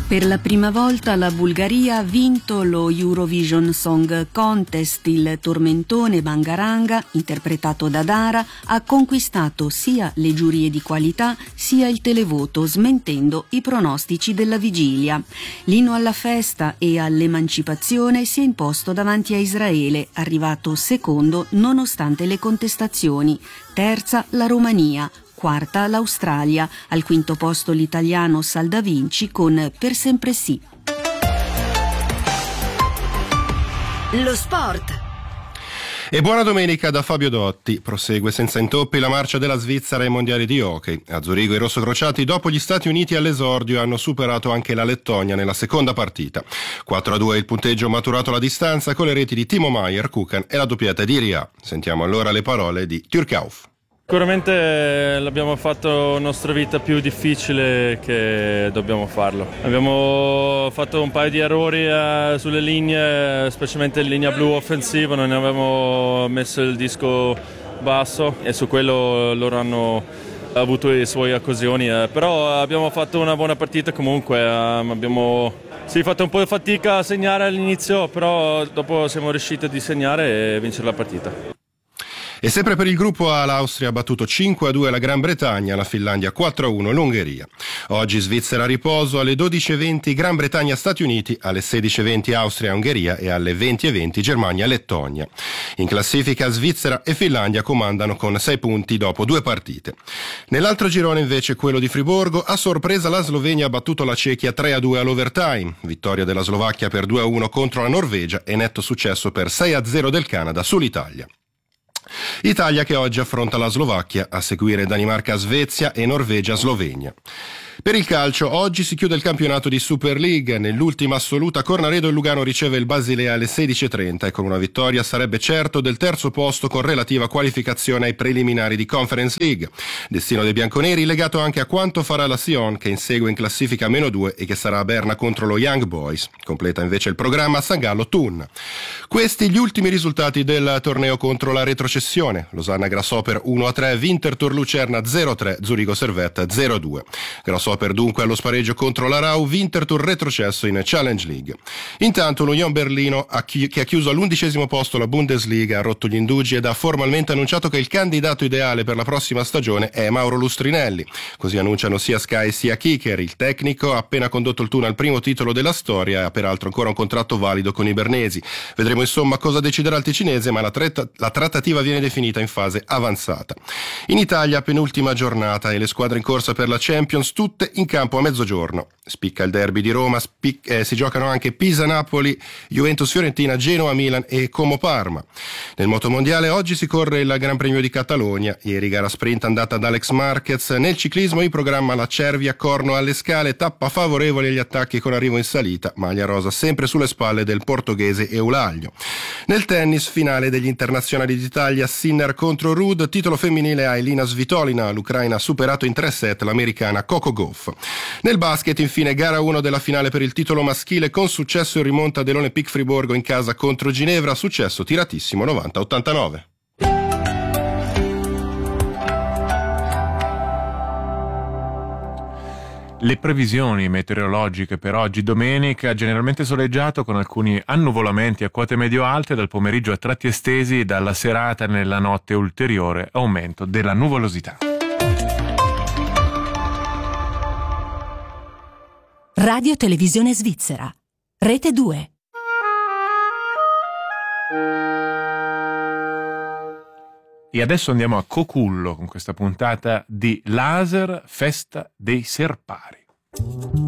Per la prima volta la Bulgaria ha vinto lo Eurovision Song Contest. Il tormentone Bangaranga, interpretato da Dara, ha conquistato sia le giurie di qualità sia il televoto, smentendo i pronostici della vigilia. L'inno alla festa e all'emancipazione si è imposto davanti a Israele, arrivato secondo nonostante le contestazioni. Terza la Romania. Quarta l'Australia, al quinto posto l'italiano Sal Da Vinci con Per sempre sì. Lo sport. E buona domenica da Fabio Dotti. Prosegue senza intoppi la marcia della Svizzera ai mondiali di hockey. A Zurigo i rossocrociati dopo gli Stati Uniti all'esordio hanno superato anche la Lettonia nella seconda partita. 4-2 il punteggio maturato alla distanza con le reti di Timo Meier, Kukan e la doppietta di Ria. Sentiamo allora le parole di Türkauf. Sicuramente l'abbiamo fatto la nostra vita più difficile che dobbiamo farlo. Abbiamo fatto un paio di errori sulle linee, specialmente in linea blu offensiva, non abbiamo messo il disco basso e su quello loro hanno avuto le sue occasioni, però abbiamo fatto una buona partita comunque, abbiamo fatto un po' di fatica a segnare all'inizio, però dopo siamo riusciti a segnare e vincere la partita. E sempre per il gruppo A l'Austria ha battuto 5-2 la Gran Bretagna, la Finlandia 4-1 l'Ungheria. Oggi Svizzera a riposo, alle 12:20 Gran Bretagna-Stati Uniti, alle 16:20 Austria-Ungheria e alle 20:20 Germania-Lettonia. In classifica Svizzera e Finlandia comandano con 6 punti dopo 2 partite. Nell'altro girone invece, quello di Friburgo, a sorpresa la Slovenia ha battuto la Cechia 3-2 all'overtime. Vittoria della Slovacchia per 2-1 contro la Norvegia e netto successo per 6-0 del Canada sull'Italia. Italia che oggi affronta la Slovacchia, a seguire Danimarca-Svezia e Norvegia-Slovenia. Per il calcio, oggi si chiude il campionato di Super League. Nell'ultima assoluta Cornaredo il Lugano riceve il Basilea alle 16:30 e con una vittoria sarebbe certo del terzo posto con relativa qualificazione ai preliminari di Conference League. Destino dei bianconeri legato anche a quanto farà la Sion, che insegue in classifica -2 e che sarà a Berna contro lo Young Boys. Completa invece il programma San Gallo-Thun. Questi gli ultimi risultati del torneo contro la retrocessione. Losanna Grasshopper 1-3, Winterthur Lucerna 0-3, Zurigo Servette 0-2. Grasshopper dunque allo spareggio contro la Rau, Winterthur retrocesso in Challenge League. Intanto l'Union Berlino, che ha chiuso all'11° posto la Bundesliga, ha rotto gli indugi ed ha formalmente annunciato che il candidato ideale per la prossima stagione è Mauro Lustrinelli. Così annunciano sia Sky sia Kicker. Il tecnico ha appena condotto il Thun al primo titolo della storia e ha peraltro ancora un contratto valido con i bernesi. Vedremo insomma cosa deciderà il ticinese, ma la trattativa viene definita in fase avanzata. In Italia penultima giornata e le squadre in corsa per la Champions tutte in campo a mezzogiorno. Spicca il derby di Roma, si giocano anche Pisa-Napoli, Juventus-Fiorentina, Genoa-Milan e Como-Parma. Nel motomondiale oggi si corre il Gran Premio di Catalogna, ieri gara sprint andata ad Alex Marquez. Nel ciclismo in programma la Cervia-Corno alle Scale, tappa favorevole agli attacchi con arrivo in salita, maglia rosa sempre sulle spalle del portoghese Eulaglio. Nel tennis finale degli internazionali d'Italia, Sinner contro Ruud, titolo femminile a Elina Svitolina, l'Ucraina ha superato in 3 set l'americana Coco Gauff. Nel basket infine gara 1 della finale per il titolo maschile con successo in rimonta dell'Olympique Friburgo in casa contro Ginevra, successo tiratissimo 90-89. Le previsioni meteorologiche per oggi domenica: generalmente soleggiato con alcuni annuvolamenti a quote medio-alte, dal pomeriggio a tratti estesi, dalla serata nella notte ulteriore aumento della nuvolosità. Radio Televisione Svizzera, Rete 2. E adesso andiamo a Cocullo con questa puntata di Laser, festa dei serpari.